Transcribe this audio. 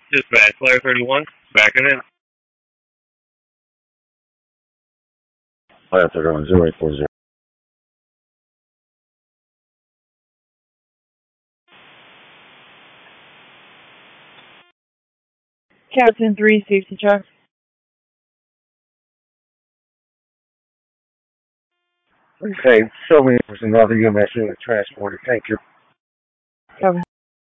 Dispatch, Flyer 31, backing in. Flyer 31, 0840. Captain 3, safety check. Okay, show me if there's another UMS unit transported. Thank you. Copy.